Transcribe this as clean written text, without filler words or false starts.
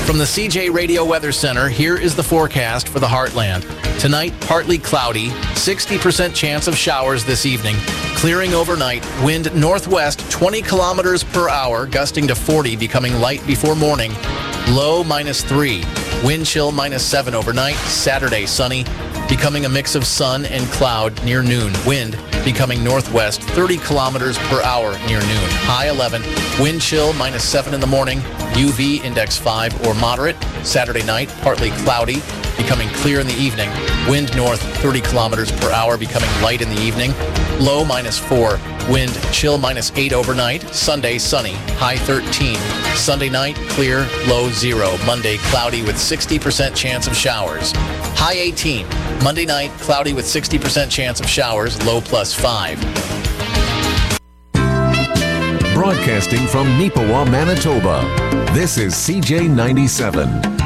From the CJ Radio Weather Center, here is the forecast for the Heartland. Tonight, partly cloudy, 60% chance of showers this evening. Clearing overnight, wind northwest 20 kilometers per hour, gusting to 40, becoming light before morning. Low -3. Wind chill -7 overnight. Saturday, sunny, becoming a mix of sun and cloud near noon. Wind becoming northwest 30 kilometers per hour near noon. High 11. Wind chill -7 in the morning. UV index 5 or moderate. Saturday night, partly cloudy, becoming clear in the evening. Wind north 30 kilometers per hour, becoming light in the evening. Low -4. Wind chill -8 overnight. Sunday, sunny, high 13. Sunday night, clear, low 0. Monday, cloudy with 60% chance of showers. High 18. Monday night, cloudy with 60% chance of showers, low +5. Broadcasting from Neepawa, Manitoba, this is CJ 97.